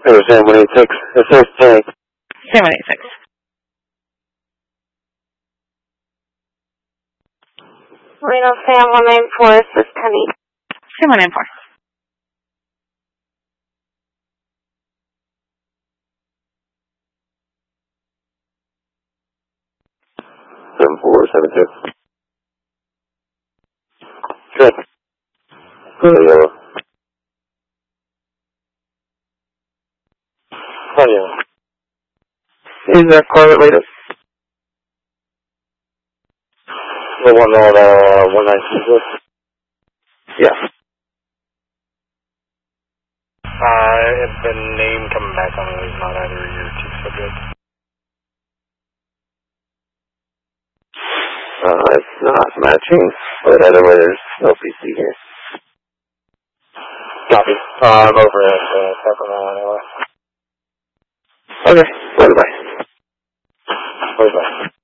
It was Sam 186. It says Tank. Sam 186. Reno Sam 194, this is Penny. Sam 194. Seven 472. Good. Yellow. Oh, yeah. Is that car latest? The one that 196 was? Yeah. The name coming back on it is not either of your two subjects. It's not matching, but either way, there's no PC here. Copy. I'm over at Sacramento anyway. Okay, bye-bye. Bye-bye.